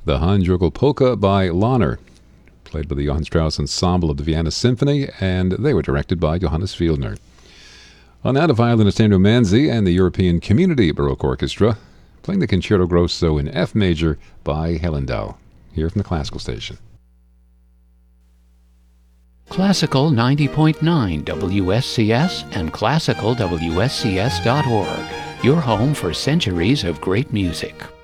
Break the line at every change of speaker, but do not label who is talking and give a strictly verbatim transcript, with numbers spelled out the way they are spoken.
the Handjogel Polka by Lahner, played by the Johann Strauss Ensemble of the Vienna Symphony, and they were directed by Johannes Fiedler. On that, a violinist Andrew Manzi and the European Community Baroque Orchestra, playing the Concerto Grosso in F major by Hellendahl, here from the Classical Station.
Classical ninety point nine W S C S and classical W S C S dot org, your home for centuries of great music.